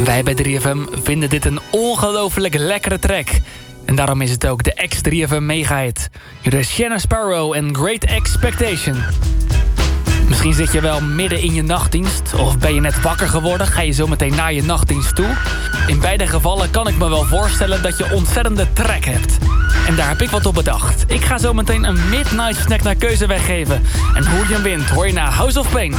Wij bij 3FM vinden dit een ongelooflijk lekkere track. En daarom is het ook de X-3FM mega-hit. De Shanna Sparrow en Great Expectation. Misschien zit je wel midden in je nachtdienst, of ben je net wakker geworden, ga je zo meteen naar je nachtdienst toe. In beide gevallen kan ik me wel voorstellen dat je ontzettende trek hebt. En daar heb ik wat op bedacht. Ik ga zo meteen een midnight snack naar keuze weggeven. En hoe je hem wint hoor je na House of Pain.